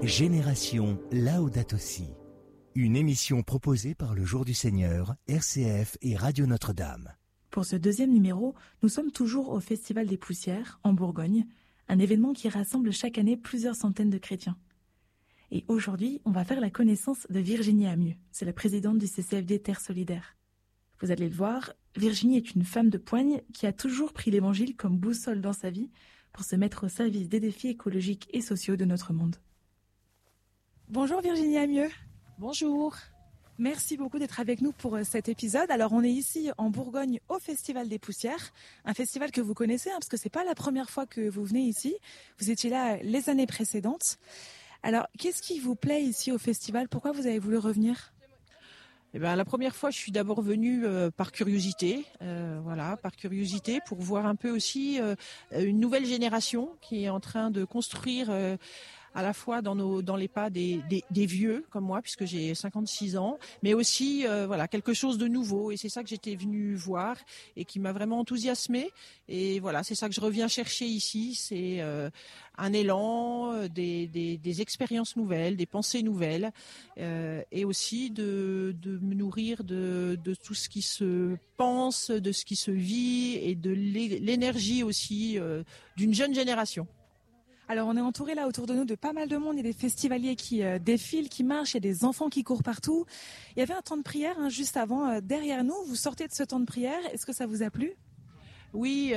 Génération Laudato Si, une émission proposée par le Jour du Seigneur, RCF et Radio Notre-Dame. Pour ce deuxième numéro, nous sommes toujours au Festival des Poussières, en Bourgogne, un événement qui rassemble chaque année plusieurs centaines de chrétiens. Et aujourd'hui, on va faire la connaissance de Virginie Amieux. C'est la présidente du CCFD Terre Solidaire. Vous allez le voir, Virginie est une femme de poigne qui a toujours pris l'évangile comme boussole dans sa vie pour se mettre au service des défis écologiques et sociaux de notre monde. Bonjour Virginie Amieux. Bonjour. Merci beaucoup d'être avec nous pour cet épisode. Alors on est ici en Bourgogne au Festival des Poussières, un festival que vous connaissez parce que c'est pas la première fois que vous venez ici. Vous étiez là les années précédentes. Alors qu'est-ce qui vous plaît ici au festival? Pourquoi vous avez voulu revenir? La première fois, je suis d'abord venue par curiosité, par curiosité pour voir un peu aussi une nouvelle génération qui est en train de construire à la fois dans les pas des vieux comme moi, puisque j'ai 56 ans, mais aussi quelque chose de nouveau. Et c'est ça que j'étais venue voir et qui m'a vraiment enthousiasmée. Et voilà, c'est ça que je reviens chercher ici. C'est un élan, des expériences nouvelles, des pensées nouvelles, et aussi de me nourrir de tout ce qui se pense, de ce qui se vit et de l'énergie aussi d'une jeune génération. Alors on est entouré là autour de nous de pas mal de monde, il y a des festivaliers qui défilent, qui marchent, il y a des enfants qui courent partout. Il y avait un temps de prière juste avant, derrière nous, vous sortez de ce temps de prière, est-ce que ça vous a plu ? Oui,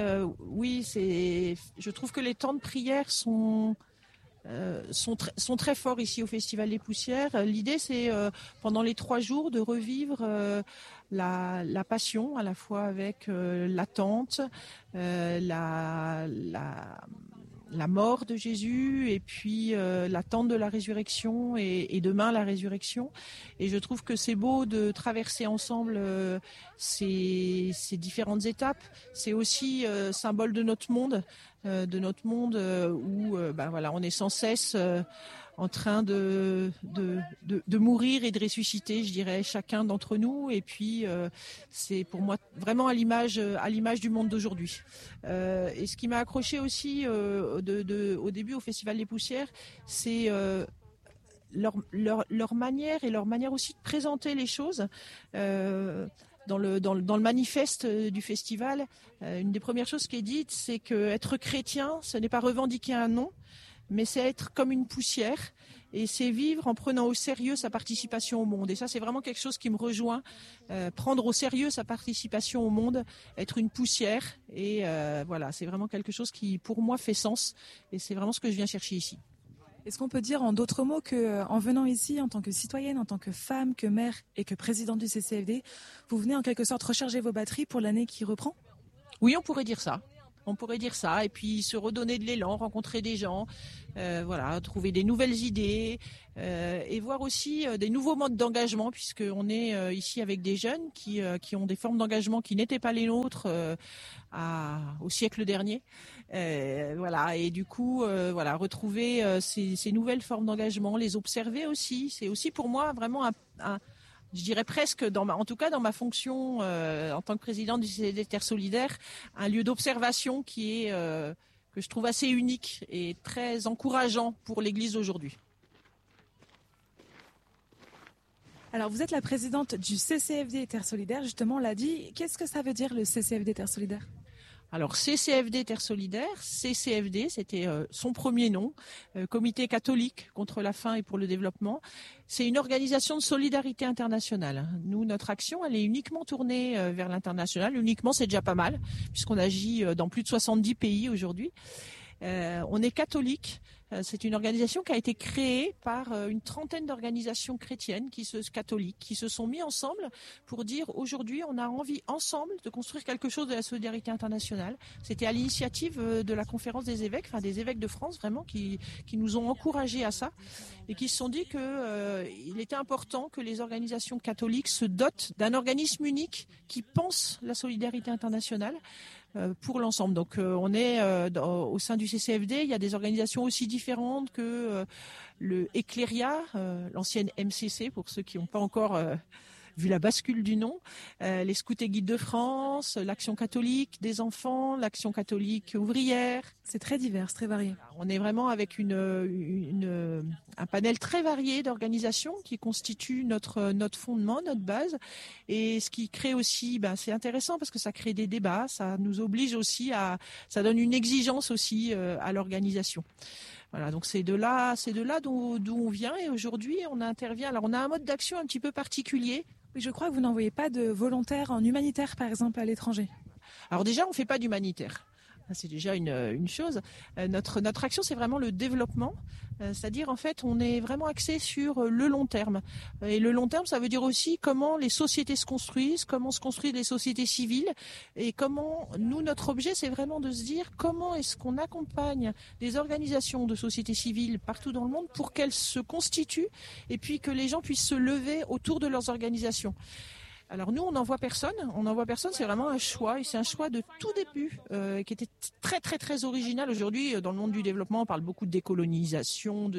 je trouve que les temps de prière sont très forts ici au Festival des Poussières. L'idée, c'est pendant les 3 jours de revivre la passion, à la fois avec l'attente, la mort de Jésus et puis l'attente de la résurrection et demain la résurrection. Et je trouve que c'est beau de traverser ensemble ces différentes étapes. C'est aussi symbole de notre monde où on est sans cesse en train de mourir et de ressusciter, je dirais, chacun d'entre nous. Et puis c'est pour moi vraiment à l'image du monde d'aujourd'hui. Et ce qui m'a accroché aussi au début au Festival des Poussières, c'est leur manière et leur manière aussi de présenter les choses. Dans le manifeste du festival, une des premières choses qui est dite, c'est que être chrétien, ce n'est pas revendiquer un nom, mais c'est être comme une poussière et c'est vivre en prenant au sérieux sa participation au monde. Et ça, c'est vraiment quelque chose qui me rejoint. Prendre au sérieux sa participation au monde, être une poussière. Et c'est vraiment quelque chose qui, pour moi, fait sens. Et c'est vraiment ce que je viens chercher ici. Est-ce qu'on peut dire en d'autres mots qu'en venant ici, en tant que citoyenne, en tant que femme, que mère et que présidente du CCFD, vous venez en quelque sorte recharger vos batteries pour l'année qui reprend ? Oui, on pourrait dire ça. Et puis se redonner de l'élan, rencontrer des gens, trouver des nouvelles idées et voir aussi des nouveaux modes d'engagement, puisqu'on est ici avec des jeunes qui ont des formes d'engagement qui n'étaient pas les nôtres au siècle dernier. Et du coup, retrouver ces nouvelles formes d'engagement, les observer aussi. C'est aussi pour moi vraiment je dirais presque, en tout cas dans ma fonction en tant que présidente du CCFD Terre Solidaire, un lieu d'observation qui est que je trouve assez unique et très encourageant pour l'Église d'aujourd'hui. Alors vous êtes la présidente du CCFD Terre Solidaire, justement on l'a dit. Qu'est-ce que ça veut dire le CCFD Terre Solidaire ? Alors CCFD Terre Solidaire, CCFD, c'était son premier nom, Comité catholique contre la faim et pour le développement. C'est une organisation de solidarité internationale. Nous, notre action, elle est uniquement tournée vers l'international. Uniquement, c'est déjà pas mal, puisqu'on agit dans plus de 70 pays aujourd'hui. On est catholique. C'est une organisation qui a été créée par une trentaine d'organisations chrétiennes catholiques qui se sont mis ensemble pour dire aujourd'hui on a envie ensemble de construire quelque chose de la solidarité internationale. C'était à l'initiative de la conférence des évêques, des évêques de France vraiment qui nous ont encouragés à ça et qui se sont dit que il était important que les organisations catholiques se dotent d'un organisme unique qui pense la solidarité internationale pour l'ensemble. Donc on est au sein du CCFD, il y a des organisations aussi différentes que le Ecléria, l'ancienne MCC pour ceux qui n'ont pas encore vu la bascule du nom, les Scouts et Guides de France, l'Action catholique des enfants, l'Action catholique ouvrière. C'est très divers, très varié. On est vraiment avec un panel très varié d'organisations qui constituent notre fondement, notre base. Et ce qui crée aussi, c'est intéressant parce que ça crée des débats, ça nous oblige aussi ça donne une exigence aussi à l'organisation. Voilà, donc c'est de là d'où on vient et aujourd'hui on intervient. Alors on a un mode d'action un petit peu particulier. Oui, je crois que vous n'envoyez pas de volontaires en humanitaire, par exemple, à l'étranger. Alors déjà, on ne fait pas d'humanitaire. C'est déjà une chose. Notre action, c'est vraiment le développement. C'est-à-dire, en fait, on est vraiment axé sur le long terme. Et le long terme, ça veut dire aussi comment les sociétés se construisent, comment se construisent les sociétés civiles. Et comment, nous, notre objet, c'est vraiment de se dire comment est-ce qu'on accompagne des organisations de sociétés civiles partout dans le monde pour qu'elles se constituent et puis que les gens puissent se lever autour de leurs organisations. Alors nous, on n'envoie personne, c'est vraiment un choix, et c'est un choix de tout début qui était très très très original. Aujourd'hui, dans le monde du développement, on parle beaucoup de décolonisation,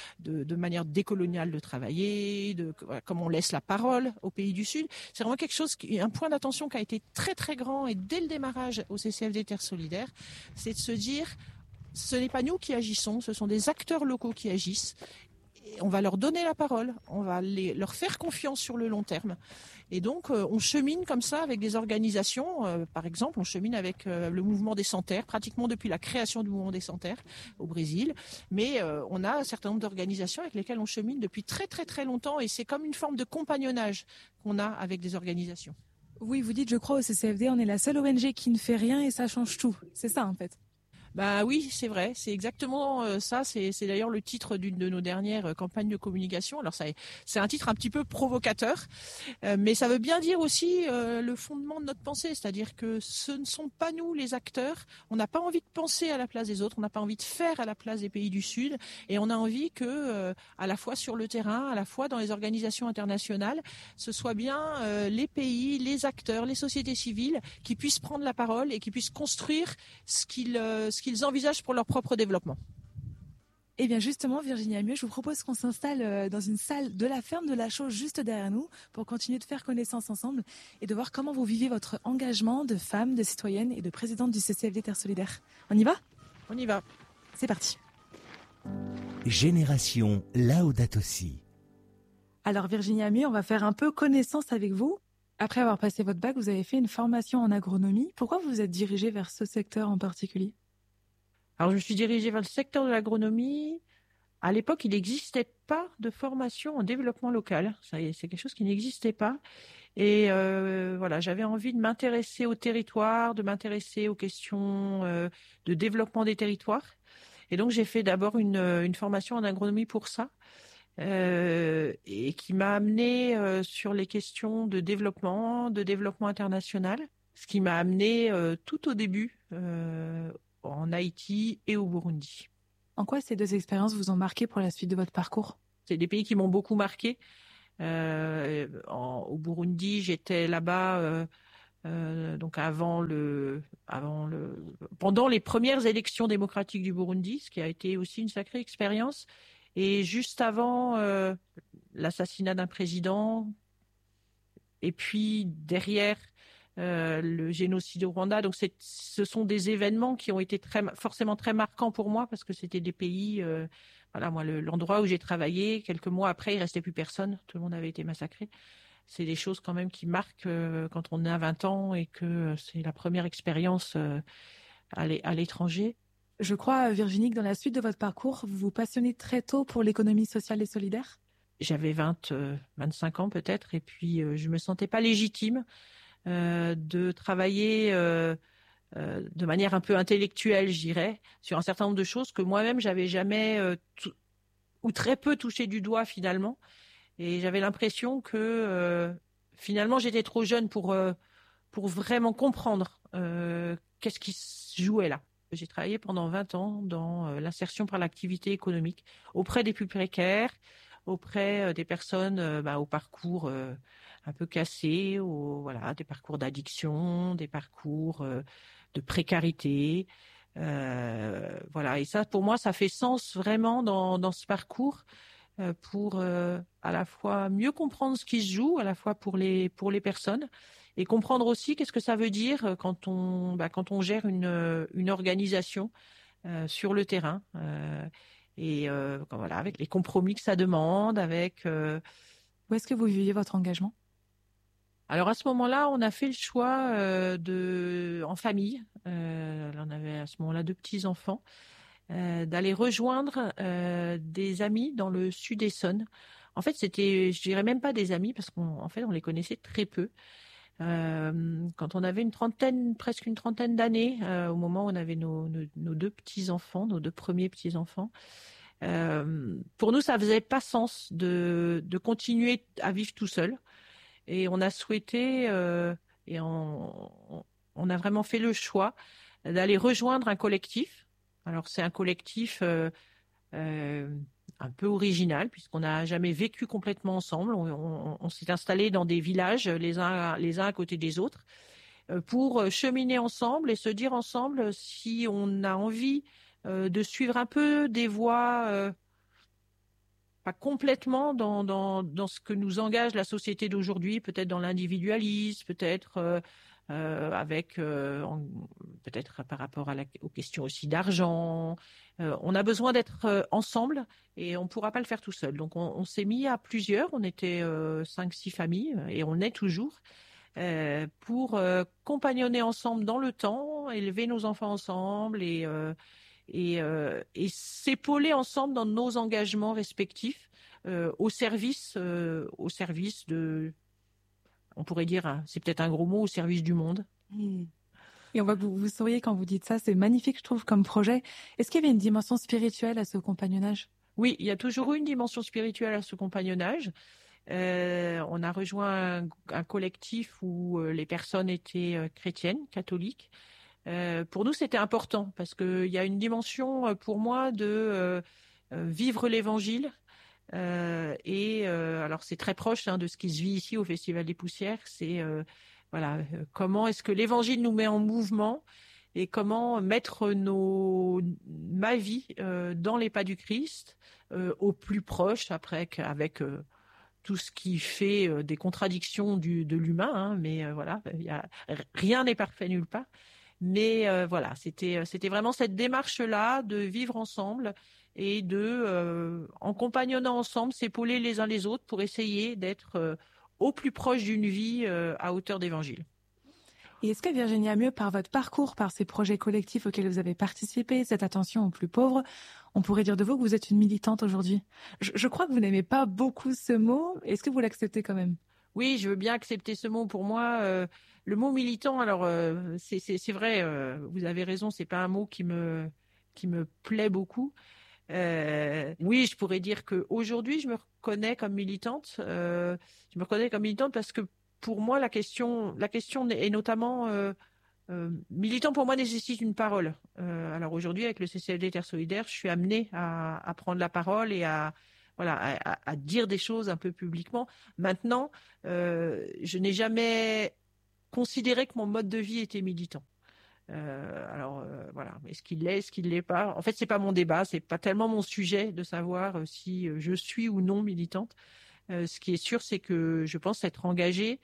de manière décoloniale de travailler, comment on laisse la parole aux pays du Sud. C'est vraiment quelque chose, un point d'attention qui a été très très grand, et dès le démarrage au CCFD Terre Solidaire, c'est de se dire, ce n'est pas nous qui agissons, ce sont des acteurs locaux qui agissent. On va leur donner la parole, on va leur faire confiance sur le long terme. Et donc, on chemine comme ça avec des organisations. Par exemple, on chemine avec le mouvement des Sans-Terre, pratiquement depuis la création du mouvement des Sans-Terre au Brésil. Mais on a un certain nombre d'organisations avec lesquelles on chemine depuis très très très longtemps. Et c'est comme une forme de compagnonnage qu'on a avec des organisations. Oui, vous dites, je crois, au CCFD, on est la seule ONG qui ne fait rien et ça change tout. C'est ça, en fait. Oui, c'est vrai, c'est exactement ça. C'est d'ailleurs le titre d'une de nos dernières campagnes de communication. Alors c'est un titre un petit peu provocateur, mais ça veut bien dire aussi le fondement de notre pensée, c'est-à-dire que ce ne sont pas nous les acteurs. On n'a pas envie de penser à la place des autres, on n'a pas envie de faire à la place des pays du Sud, et on a envie que, à la fois sur le terrain, à la fois dans les organisations internationales, ce soit bien les pays, les acteurs, les sociétés civiles qui puissent prendre la parole et qui puissent construire ce qu'ils envisagent pour leur propre développement. Eh bien justement, Virginie Amieux, je vous propose qu'on s'installe dans une salle de la ferme de la Chaux juste derrière nous pour continuer de faire connaissance ensemble et de voir comment vous vivez votre engagement de femme, de citoyenne et de présidente du CCFD Terre Solidaire. On y va ? On y va. C'est parti. Génération Laudato Si. Alors Virginie Amieux, on va faire un peu connaissance avec vous. Après avoir passé votre bac, vous avez fait une formation en agronomie. Pourquoi vous vous êtes dirigée vers ce secteur en particulier ? Alors, je me suis dirigée vers le secteur de l'agronomie. À l'époque, il n'existait pas de formation en développement local. C'est quelque chose qui n'existait pas. Et voilà, j'avais envie de m'intéresser au territoire, de m'intéresser aux questions de développement des territoires. Et donc, j'ai fait d'abord une formation en agronomie pour ça, et qui m'a amenée sur les questions de développement international, ce qui m'a amenée tout au début en Haïti et au Burundi. En quoi ces deux expériences vous ont marqué pour la suite de votre parcours ? C'est des pays qui m'ont beaucoup marqué. Au Burundi, j'étais là-bas donc pendant les premières élections démocratiques du Burundi, ce qui a été aussi une sacrée expérience, et juste avant l'assassinat d'un président, et puis derrière le génocide au Rwanda. Donc ce sont des événements qui ont été forcément très marquants pour moi, parce que c'était des pays, voilà, moi l'endroit où j'ai travaillé, quelques mois après, il restait plus personne, tout le monde avait été massacré. C'est des choses quand même qui marquent quand on a 20 ans et que c'est la première expérience à l'étranger. Je crois, Virginie, que dans la suite de votre parcours, vous vous passionnez très tôt pour l'économie sociale et solidaire. J'avais 25 ans peut-être, et puis je me sentais pas légitime de travailler de manière un peu intellectuelle, je dirais, sur un certain nombre de choses que moi-même j'avais jamais ou très peu touché du doigt finalement, et j'avais l'impression que finalement j'étais trop jeune pour vraiment comprendre qu'est-ce qui se jouait là. J'ai travaillé pendant 20 ans dans l'insertion par l'activité économique auprès des plus précaires, auprès des personnes au parcours un peu cassé, voilà, des parcours d'addiction, des parcours de précarité. Voilà. Et ça, pour moi, ça fait sens vraiment dans ce parcours. pour à la fois mieux comprendre ce qui se joue, à la fois pour les personnes, et comprendre aussi qu'est-ce que ça veut dire quand on gère une organisation sur le terrain, voilà, avec les compromis que ça demande, avec. Où est-ce que vous viviez votre engagement ? Alors à ce moment-là, on a fait le choix en famille. On avait à ce moment-là 2 petits-enfants. D'aller rejoindre des amis dans le sud Essonne. En fait, c'était, je dirais même pas des amis, parce qu'en fait, on les connaissait très peu. Quand on avait presque une trentaine d'années, au moment où on avait nos 2 petits-enfants, nos 2 premiers petits-enfants, pour nous, ça faisait pas sens de continuer à vivre tout seul. Et on a souhaité, on a vraiment fait le choix d'aller rejoindre un collectif. Alors, c'est un collectif un peu original, puisqu'on n'a jamais vécu complètement ensemble. On s'est installé dans des villages, les uns à côté des autres, pour cheminer ensemble et se dire ensemble si on a envie de suivre un peu des voies, pas complètement dans ce que nous engage la société d'aujourd'hui, peut-être dans l'individualisme, peut-être peut-être par rapport aux questions aussi d'argent. On a besoin d'être ensemble et on ne pourra pas le faire tout seul. Donc on s'est mis à plusieurs, on était 5-6 familles et on est toujours pour compagnonner ensemble dans le temps, élever nos enfants ensemble et s'épauler ensemble dans nos engagements respectifs au service de, on pourrait dire, c'est peut-être un gros mot, au service du monde. Et on voit que vous souriez quand vous dites ça, c'est magnifique, je trouve, comme projet. Est-ce qu'il y avait une dimension spirituelle à ce compagnonnage ? Oui, il y a toujours eu une dimension spirituelle à ce compagnonnage. On a rejoint un collectif où les personnes étaient chrétiennes, catholiques. Pour nous, c'était important parce qu'il y a une dimension pour moi de vivre l'Évangile. Alors, c'est très proche de ce qui se vit ici au Festival des Poussières. C'est comment est-ce que l'Évangile nous met en mouvement et comment mettre ma vie dans les pas du Christ, au plus proche, après avec tout ce qui fait des contradictions de l'humain. Mais rien n'est parfait nulle part. Mais c'était vraiment cette démarche-là de vivre ensemble et en compagnonnant ensemble, s'épauler les uns les autres pour essayer d'être au plus proche d'une vie à hauteur d'évangile. Et est-ce que Virginie Amieux, par votre parcours, par ces projets collectifs auxquels vous avez participé, cette attention aux plus pauvres, on pourrait dire de vous que vous êtes une militante aujourd'hui ? Je crois que vous n'aimez pas beaucoup ce mot. Est-ce que vous l'acceptez quand même ? Oui, je veux bien accepter ce mot. Pour moi, le mot militant, alors c'est vrai, vous avez raison, c'est pas un mot qui me plaît beaucoup. Oui, je pourrais dire qu'aujourd'hui, je me reconnais comme militante. Je me reconnais comme militante parce que pour moi, la question est notamment militant. Pour moi, nécessite une parole. Alors aujourd'hui, avec le CCFD Terre Solidaire, je suis amenée à prendre la parole et à dire des choses un peu publiquement. Maintenant, je n'ai jamais considéré que mon mode de vie était militant. Est-ce qu'il l'est, est-ce qu'il l'est pas ? En fait, c'est pas mon débat, c'est pas tellement mon sujet de savoir si je suis ou non militante. Ce qui est sûr, c'est que je pense être engagée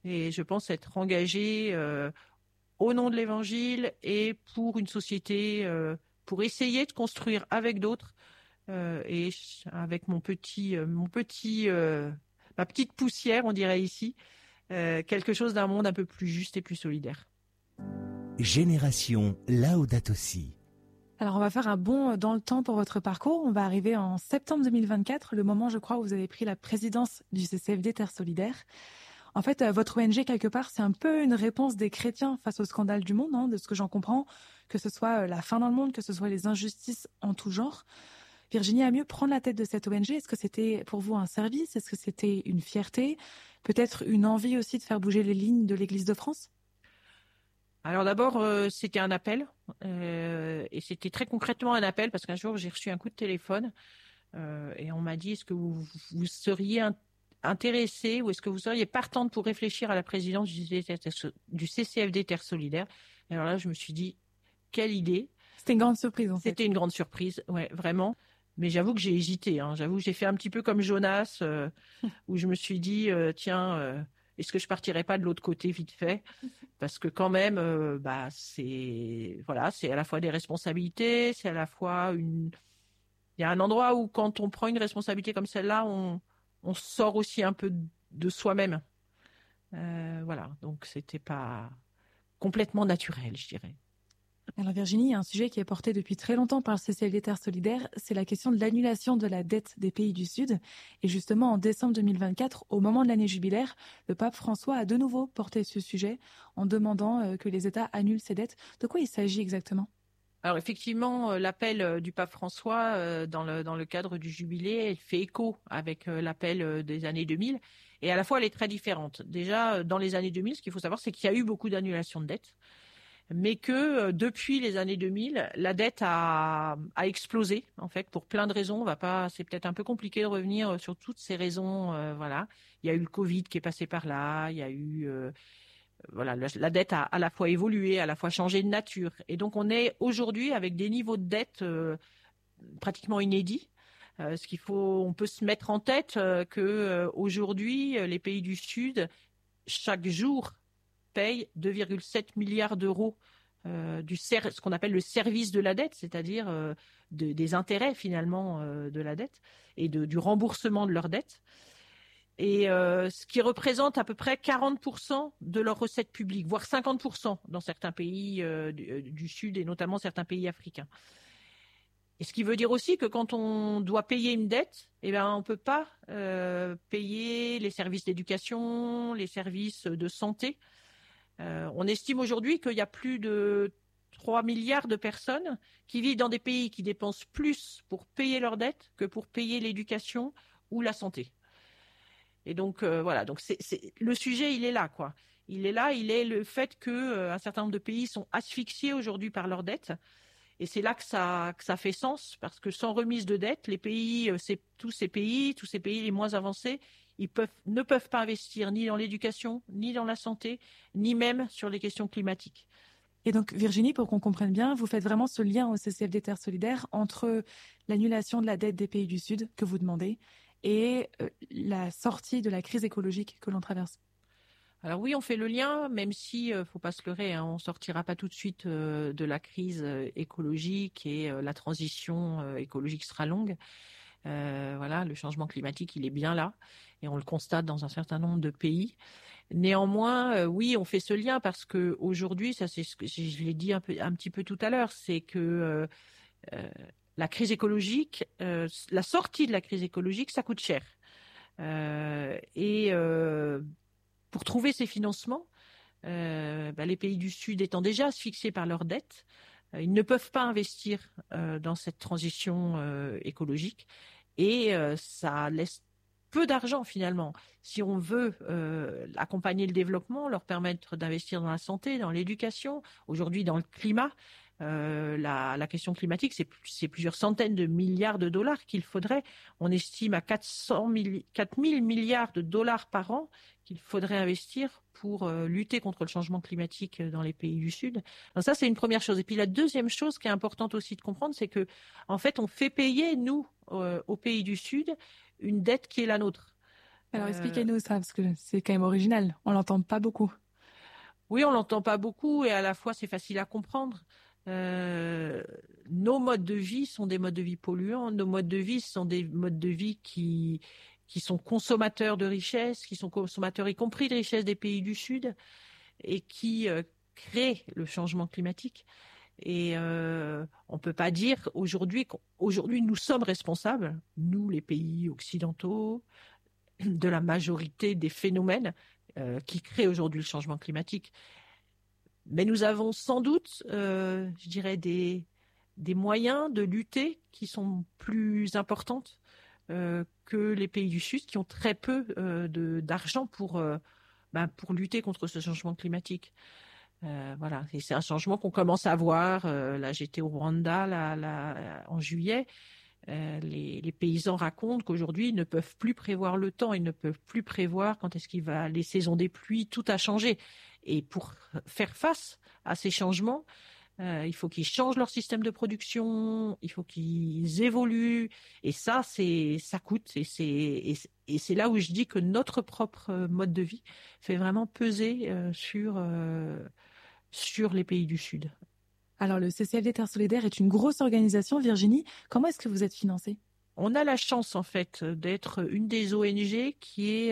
au nom de l'Évangile et pour une société, pour essayer de construire avec d'autres et avec ma petite poussière, on dirait ici, quelque chose d'un monde un peu plus juste et plus solidaire. Génération Laudato Si. Alors, on va faire un bond dans le temps pour votre parcours. On va arriver en septembre 2024, le moment, je crois, où vous avez pris la présidence du CCFD Terre Solidaire. En fait, votre ONG, quelque part, c'est un peu une réponse des chrétiens face au scandale du monde, de ce que j'en comprends, que ce soit la faim dans le monde, que ce soit les injustices en tout genre. Virginie Amieux, prendre la tête de cette ONG, est-ce que c'était pour vous un service ? Est-ce que c'était une fierté ? Peut-être une envie aussi de faire bouger les lignes de l'Église de France ? Alors d'abord, c'était un appel, et c'était très concrètement un appel, parce qu'un jour, j'ai reçu un coup de téléphone, et on m'a dit, est-ce que vous seriez intéressé ou est-ce que vous seriez partante pour réfléchir à la présidence du CCFD Terre Solidaire ? Et alors là, je me suis dit, quelle idée ! C'était une grande surprise, en fait. C'était une grande surprise, ouais, vraiment. Mais j'avoue que j'ai hésité. J'avoue que j'ai fait un petit peu comme Jonas, où je me suis dit, est-ce que je partirais pas de l'autre côté vite fait? Parce que quand même, c'est à la fois des responsabilités, c'est à la fois il y a un endroit où quand on prend une responsabilité comme celle-là, on sort aussi un peu de soi-même. Donc c'était pas complètement naturel, je dirais. Alors Virginie, il y a un sujet qui est porté depuis très longtemps par le CCFD Terre Solidaire, c'est la question de l'annulation de la dette des pays du Sud. Et justement, en décembre 2024, au moment de l'année jubilaire, le pape François a de nouveau porté ce sujet en demandant que les États annulent ces dettes. De quoi il s'agit exactement ? Alors effectivement, l'appel du pape François dans le cadre du jubilé, il fait écho avec l'appel des années 2000. Et à la fois, elle est très différente. Déjà, dans les années 2000, ce qu'il faut savoir, c'est qu'il y a eu beaucoup d'annulations de dettes, mais que depuis les années 2000, la dette a explosé, en fait, pour plein de raisons. C'est peut-être un peu compliqué de revenir sur toutes ces raisons. Il y a eu le Covid qui est passé par là, il y a eu... la dette a à la fois évolué, à la fois changé de nature. Et donc, on est aujourd'hui avec des niveaux de dette pratiquement inédits. On peut se mettre en tête que aujourd'hui, les pays du Sud, chaque jour, payent 2,7 milliards d'euros ce qu'on appelle le service de la dette, c'est-à-dire des intérêts finalement de la dette et du remboursement de leur dette. Et ce qui représente à peu près 40% de leurs recettes publiques, voire 50% dans certains pays du Sud et notamment certains pays africains. Et ce qui veut dire aussi que quand on doit payer une dette, on ne peut pas payer les services d'éducation, les services de santé. On estime aujourd'hui qu'il y a plus de 3 milliards de personnes qui vivent dans des pays qui dépensent plus pour payer leurs dettes que pour payer l'éducation ou la santé. Et donc, donc le sujet, il est là, quoi. Il est là, il est le fait qu'un certain nombre de pays sont asphyxiés aujourd'hui par leurs dettes. Et c'est là que ça fait sens, parce que sans remise de dette, les pays, tous ces pays les moins avancés, ne peuvent pas investir ni dans l'éducation, ni dans la santé, ni même sur les questions climatiques. Et donc, Virginie, pour qu'on comprenne bien, vous faites vraiment ce lien au CCFD Terre Solidaire entre l'annulation de la dette des pays du Sud que vous demandez et la sortie de la crise écologique que l'on traverse. Alors oui, on fait le lien, même si, faut pas se leurrer, on sortira pas tout de suite de la crise écologique et la transition écologique sera longue. Le changement climatique, il est bien là et on le constate dans un certain nombre de pays. Néanmoins, oui, on fait ce lien parce que aujourd'hui, ça c'est ce que je l'ai dit un petit peu tout à l'heure, c'est que la crise écologique, la sortie de la crise écologique, ça coûte cher. Pour trouver ces financements, les pays du Sud étant déjà asphyxiés par leurs dettes, ils ne peuvent pas investir dans cette transition écologique et ça laisse peu d'argent finalement. Si on veut accompagner le développement, leur permettre d'investir dans la santé, dans l'éducation, aujourd'hui dans le climat, la question climatique, c'est plusieurs centaines de milliards de dollars qu'il faudrait. On estime à 4 000 milliards de dollars par an qu'il faudrait investir pour lutter contre le changement climatique dans les pays du Sud. Donc ça, c'est une première chose. Et puis la deuxième chose qui est importante aussi de comprendre, c'est que en fait, on fait payer, nous, aux pays du Sud, une dette qui est la nôtre. Alors expliquez-nous ça, parce que c'est quand même original. On l'entend pas beaucoup. Oui, on l'entend pas beaucoup et à la fois, c'est facile à comprendre. Nos modes de vie sont des modes de vie polluants. Nos modes de vie sont des modes de vie qui sont consommateurs de richesses, qui sont consommateurs y compris de richesses des pays du Sud et qui créent le changement climatique. Et on peut pas dire aujourd'hui nous sommes responsables, nous les pays occidentaux, de la majorité des phénomènes qui créent aujourd'hui le changement climatique. Mais nous avons sans doute, je dirais, des moyens de lutter qui sont plus importantes que les pays du Sud, qui ont très peu d'argent pour lutter contre ce changement climatique. Et c'est un changement qu'on commence à voir. Là, j'étais au Rwanda en juillet. Les paysans racontent qu'aujourd'hui, ils ne peuvent plus prévoir le temps, ils ne peuvent plus prévoir quand est-ce qu'il va les saisons des pluies, tout a changé. Et pour faire face à ces changements, Il faut qu'ils changent leur système de production, il faut qu'ils évoluent, et ça coûte, et c'est là où je dis que notre propre mode de vie fait vraiment peser sur les pays du Sud. Alors, le CCFD Terre Solidaire est une grosse organisation. Virginie, comment est-ce que vous êtes financée ? On a la chance, en fait, d'être une des ONG qui est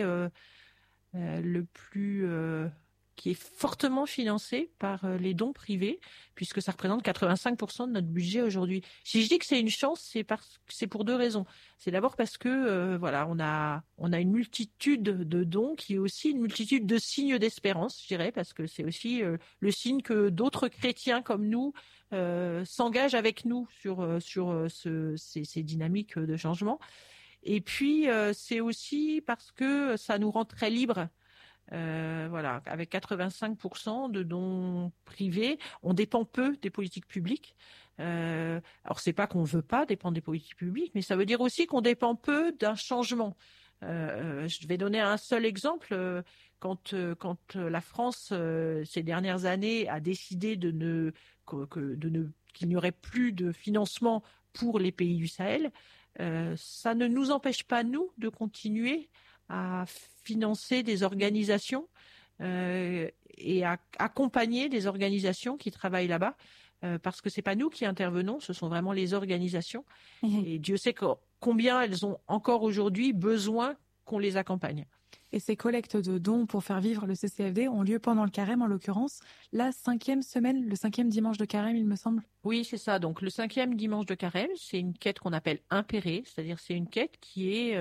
qui est fortement financée par les dons privés, puisque ça représente 85% de notre budget aujourd'hui. Si je dis que c'est une chance, c'est pour deux raisons. C'est d'abord parce que on a une multitude de dons qui est aussi une multitude de signes d'espérance, je dirais, parce que c'est aussi le signe que d'autres chrétiens comme nous s'engagent avec nous sur ces dynamiques de changement. Et puis, c'est aussi parce que ça nous rend très libres. Avec 85% de dons privés, on dépend peu des politiques publiques. Alors, c'est pas qu'on veut pas dépendre des politiques publiques, mais ça veut dire aussi qu'on dépend peu d'un changement. Je vais donner un seul exemple. Quand la France, ces dernières années, a décidé qu'il n'y aurait plus de financement pour les pays du Sahel, ça ne nous empêche pas, nous, de continuer à financer des organisations et à accompagner des organisations qui travaillent là-bas, parce que c'est pas nous qui intervenons, ce sont vraiment les organisations. Et Dieu sait combien elles ont encore aujourd'hui besoin qu'on les accompagne. Et ces collectes de dons pour faire vivre le CCFD ont lieu pendant le carême, en l'occurrence, la 5e semaine, le 5e dimanche de carême, il me semble. Oui, c'est ça. Donc, le 5e dimanche de carême, c'est une quête qu'on appelle impérée, c'est-à-dire c'est une quête qui est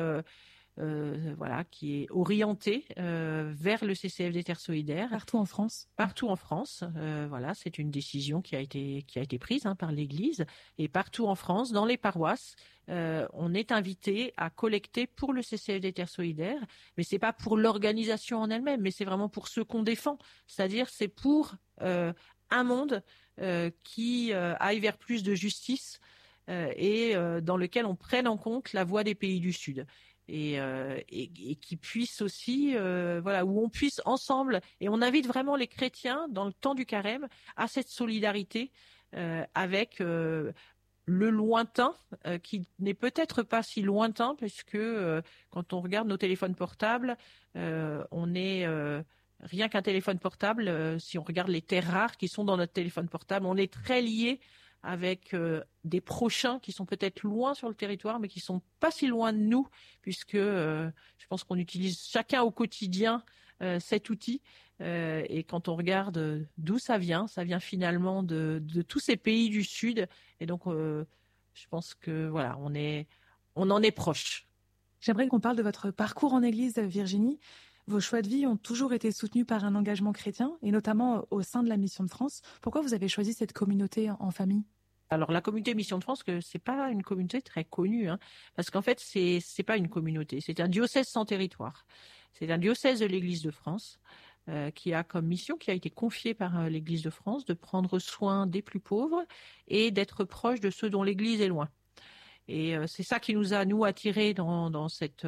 orientée vers le CCFD Terre Solidaire. Partout en France. Partout en France. C'est une décision qui a été prise par l'Église. Et partout en France, dans les paroisses, on est invité à collecter pour le CCFD Terre Solidaire. Mais c'est pas pour l'organisation en elle-même, mais c'est vraiment pour ceux qu'on défend. C'est-à-dire, c'est pour un monde qui aille vers plus de justice et dans lequel on prenne en compte la voix des pays du Sud. Et qui puisse aussi, où on puisse ensemble, et on invite vraiment les chrétiens dans le temps du carême à cette solidarité avec le lointain, qui n'est peut-être pas si lointain, puisque quand on regarde nos téléphones portables, on est rien qu'un téléphone portable. Si on regarde les terres rares qui sont dans notre téléphone portable, on est très liés avec des prochains qui sont peut-être loin sur le territoire, mais qui sont pas si loin de nous, puisque je pense qu'on utilise chacun au quotidien cet outil. Et quand on regarde d'où ça vient finalement de tous ces pays du Sud. Et donc, je pense que on en est proche. J'aimerais qu'on parle de votre parcours en Église, Virginie. Vos choix de vie ont toujours été soutenus par un engagement chrétien, et notamment au sein de la Mission de France. Pourquoi vous avez choisi cette communauté en famille ? Alors, la communauté Mission de France, que c'est pas une communauté très connue, parce qu'en fait, c'est pas une communauté, c'est un diocèse sans territoire. C'est un diocèse de l'Église de France qui a comme mission, qui a été confiée par l'Église de France, de prendre soin des plus pauvres et d'être proche de ceux dont l'Église est loin. Et c'est ça qui nous a, nous, attirés dans cette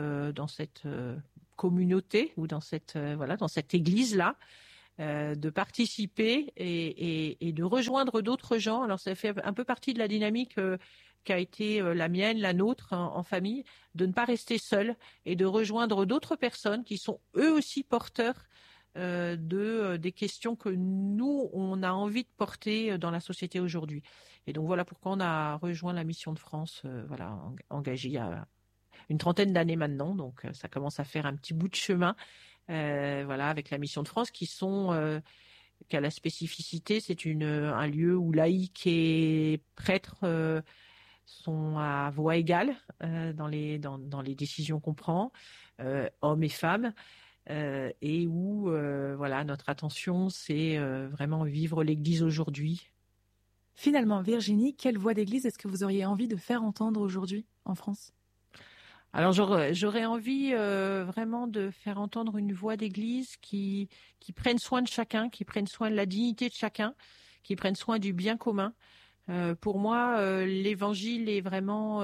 communauté ou dans cette église-là. De participer et de rejoindre d'autres gens. Alors, ça fait un peu partie de la dynamique qui a été la mienne, la nôtre en famille, de ne pas rester seul et de rejoindre d'autres personnes qui sont eux aussi porteurs des questions que nous, on a envie de porter dans la société aujourd'hui. Et donc, voilà pourquoi on a rejoint la Mission de France, engagée il y a une trentaine d'années maintenant. Donc, ça commence à faire un petit bout de chemin. Avec la Mission de France qui a la spécificité, c'est un lieu où laïcs et prêtres sont à voix égale dans les décisions qu'on prend, hommes et femmes, et où notre attention, c'est vraiment vivre l'Église aujourd'hui. Finalement, Virginie, quelle voix d'église est-ce que vous auriez envie de faire entendre aujourd'hui en France ? Alors j'aurais envie vraiment de faire entendre une voix d'église qui prenne soin de chacun, qui prenne soin de la dignité de chacun, qui prenne soin du bien commun. Pour moi, l'évangile est vraiment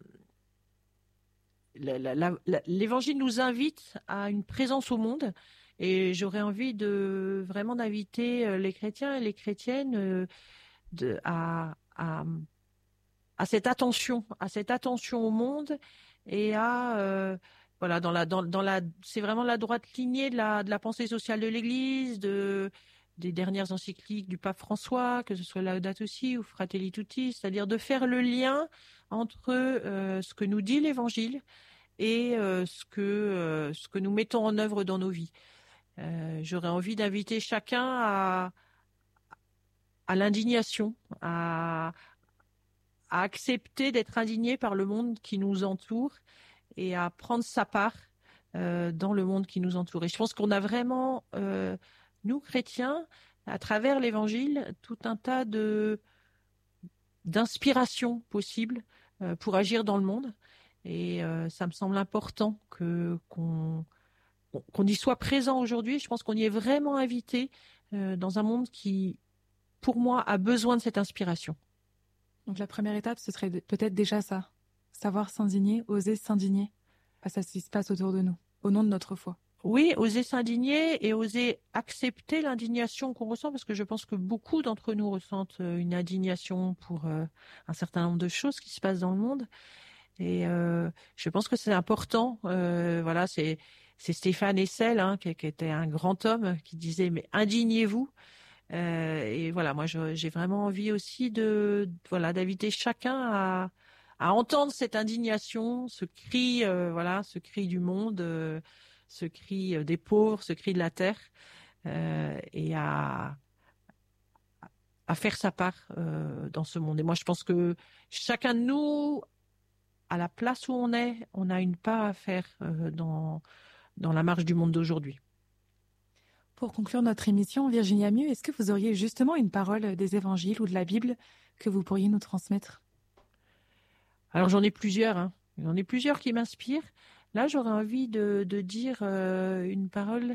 l'évangile nous invite à une présence au monde Et j'aurais envie vraiment d'inviter les chrétiens et les chrétiennes à cette attention au monde et voilà, c'est vraiment la droite lignée de la pensée sociale de l'Église, des dernières encycliques du pape François, que ce soit Laudato Si ou Fratelli Tutti, c'est-à-dire de faire le lien entre ce que nous dit l'Évangile et ce que nous mettons en œuvre dans nos vies. J'aurais envie d'inviter chacun à l'indignation, à accepter d'être indigné par le monde qui nous entoure et à prendre sa part dans le monde qui nous entoure. Et je pense qu'on a vraiment, nous chrétiens, à travers l'Évangile, tout un tas d'inspirations possibles pour agir dans le monde. Et ça me semble important qu'on y soit présent aujourd'hui. Je pense qu'on y est vraiment invité dans un monde qui, pour moi, a besoin de cette inspiration. Donc la première étape, ce serait peut-être déjà ça. Savoir s'indigner, oser s'indigner face à ce qui se passe autour de nous, au nom de notre foi. Oui, oser s'indigner et oser accepter l'indignation qu'on ressent, parce que je pense que beaucoup d'entre nous ressentent une indignation pour un certain nombre de choses qui se passent dans le monde. Et je pense que c'est important. Voilà, c'est Stéphane Hessel, qui était un grand homme, qui disait « mais indignez-vous ». Et voilà, moi j'ai vraiment envie aussi d'inviter chacun à entendre cette indignation, ce cri, ce cri du monde, ce cri des pauvres, ce cri de la terre, et à faire sa part dans ce monde. Et moi je pense que chacun de nous, à la place où on est, on a une part à faire dans la marche du monde d'aujourd'hui. Pour conclure notre émission, Virginie Amieux, est-ce que vous auriez justement une parole des évangiles ou de la Bible que vous pourriez nous transmettre ? Alors j'en ai plusieurs, J'en ai plusieurs qui m'inspirent. Là, j'aurais envie de dire une parole.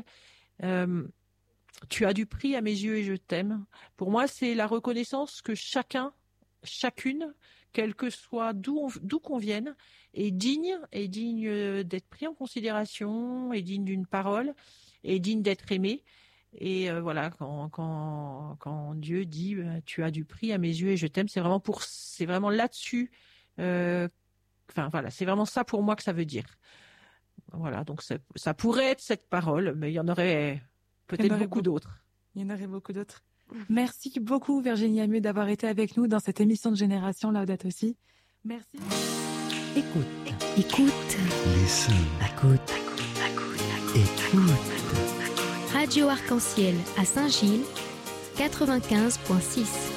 Tu as du prix à mes yeux et je t'aime. Pour moi, c'est la reconnaissance que chacune, quel que soit d'où qu'on vienne, est digne d'être pris en considération, est digne d'une parole, est digne d'être aimé. Et voilà, quand Dieu dit tu as du prix à mes yeux et je t'aime, c'est vraiment là-dessus. C'est vraiment ça pour moi que ça veut dire. Voilà, donc ça pourrait être cette parole, mais il y en aurait peut-être beaucoup d'autres. Il y en aurait beaucoup d'autres. Merci beaucoup Virginie Amieux d'avoir été avec nous dans cette émission de Génération Laudato Si. Merci. Écoute. Listen. Écoute. Radio Arc-en-Ciel à Saint-Gilles, 95.6.